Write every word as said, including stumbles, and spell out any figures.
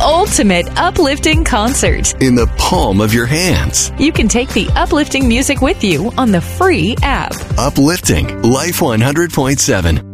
ultimate uplifting concert in the palm of your hands. You can take the uplifting music with you on the free app. Uplifting Life one hundred point seven.